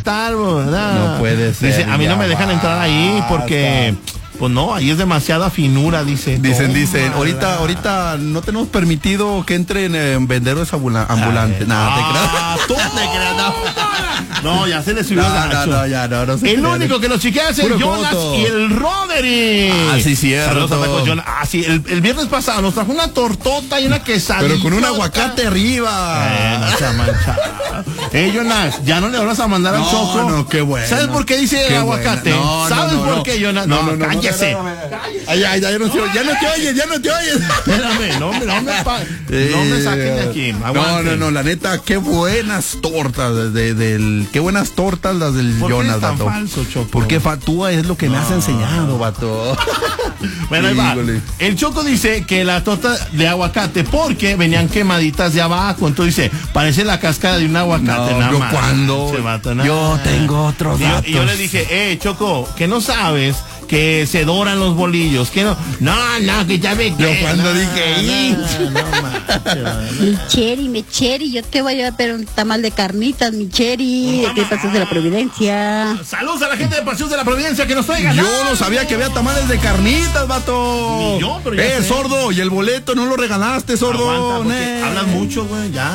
aceptar, ¿verdad? No puede ser. Dice, a mí no me dejan entrar ahí porque... Pues no, ahí es demasiada finura, dice. Dicen, ahorita no tenemos permitido que entren venderos ambulantes. Nada, te creas. No, ya se le subió el gacho. No se el crean. único que nos chiquea es el Puro Jonas coto. y el Roderick. Ah, sí, cierto. Saludos a Paco Jonas. Ah, sí, el viernes pasado nos trajo una tortota y una quesadilla. Pero con un aguacate arriba. No se ha manchado. Jonas, ya no le vas a mandar al Choco. No, qué bueno. ¿Sabes por qué dice Qué aguacate? bueno. ¿Sabes por qué, Jonas? No, cállese. Ay, ya no te oyes. Espérame, no me saquen de aquí. Aguante. No, la neta, qué buenas tortas qué buenas tortas las del ¿Por qué Jonas, es tan vato. falso, Choco? Porque fatúa es lo que me has enseñado, vato. Bueno, ahí va. Híjole. El Choco dice que la torta de aguacate porque venían quemaditas de abajo. Entonces dice, parece la cáscara de un aguacate. No, nada yo más. cuando Se mata, nada. yo tengo otros datos. Y yo le dije, Choco, que no sabes que se doran los bolillos, que no, que ya ve que Yo cuando dije, Mi Cheri, yo te voy a llevar pero un tamal de carnitas, mi Cheri, de Pasos de la Providencia. Saludos a la gente de Pasos de la Providencia que nos traiga. yo no sabía que había tamales de carnitas, vato. Ni yo, pero ya sé. Sordo, y el boleto no lo regalaste, sordo. Aguanta, porque hablas mucho, güey, ya.